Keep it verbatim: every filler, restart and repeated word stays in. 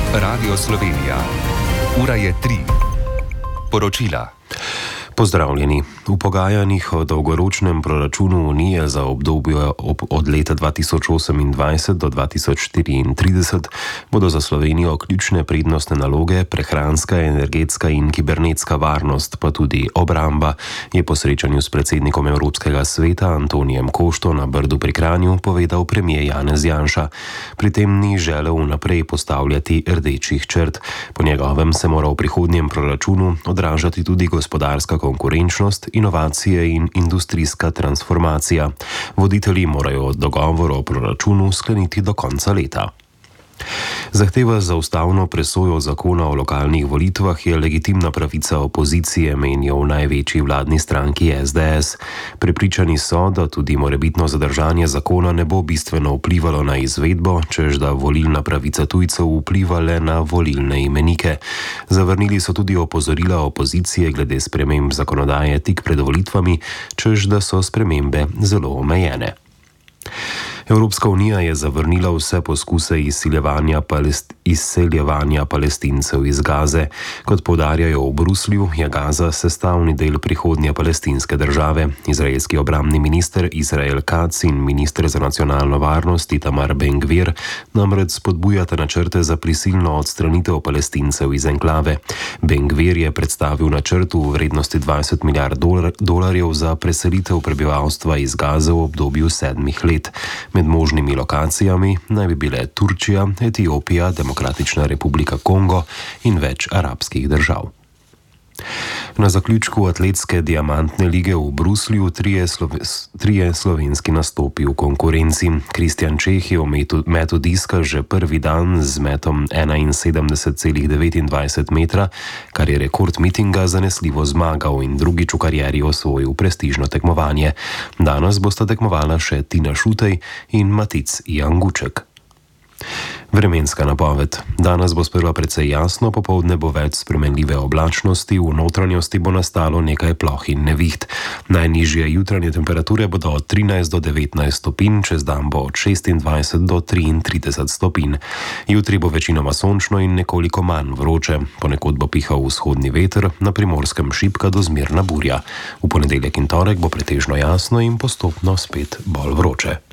Radio Slovenija. Ura je tri. Poročila. Pozdravljeni. V pogajanjih o dolgoročnem proračunu Unije za obdobje od leta dva tisoč osemindvajset do dva tisoč štiriintrideset bodo za Slovenijo ključne prednostne naloge prehranska, energetska in kibernetska varnost, pa tudi obramba, je po srečanju s predsednikom Evropskega sveta Antonijem Košto na Brdu pri Kranju povedal premier Janez Janša. Pri tem ni želel vnaprej postavljati rdečih črt. Po njegovem se mora v prihodnjem proračunu odražati tudi gospodarska konkurenčnost, inovacije in industrijska transformacija. Voditelji morajo dogovor o proračunu skleniti do konca leta. Zahteva za ustavno presojo zakona o lokalnih volitvah je legitimna pravica opozicije, menijo v največji vladni stranki S D S. Prepričani so, da tudi morebitno zadržanje zakona ne bo bistveno vplivalo na izvedbo, čež da volilna pravica tujcev vpliva le na volilne imenike. Zavrnili so tudi opozorila opozicije glede sprememb zakonodaje tik pred volitvami, čež da so spremembe zelo omejene. Evropska unija je zavrnila vse poskuse izsiljevanja, palest, izseljevanja palestincev iz Gaze. Kot poudarjajo v Bruslju, je Gaza sestavni del prihodnje palestinske države. Izraelski obrambni minister Israel Katz in minister za nacionalno varnost Itamar Ben-Gvir namreč spodbujata načrte za prisilno odstranitev palestincev iz enklave. Ben-Gvir je predstavil načrt v vrednosti dvajset milijard dolar, dolarjev za preselitev prebivalstva iz Gaze v obdobju sedmih let. Med možnimi lokacijami naj bi bile Turčija, Etiopija, Demokratična republika Kongo in več arabskih držav. Na zaključku atletske diamantne lige v Bruslju trije, slove, trije slovenski nastopi v konkurenci. Kristjan Čeh je v metu, metu diska že prvi dan z metom enainsedemdeset celih devetindvajset metra, kar je rekord mitinga, zanesljivo zmagal in drugič v karieri osvojil prestižno tekmovanje. Danes bosta tekmovala še Tina Šutej in Matic Janguček. Vremenska napoved. Danes bo sprva precej jasno, popoldne bo več spremenljive oblačnosti, v notranjosti bo nastalo nekaj ploh in neviht. Najnižje jutranje temperature bodo od trinajst do devetnajst stopinj, čez dan bo od šestindvajset do triintrideset stopinj. Jutri bo večinoma sončno in nekoliko manj vroče. Ponekod bo pihal vzhodni veter, na Primorskem šibka do zmerna burja. V ponedeljek in torek bo pretežno jasno in postopno spet bolj vroče.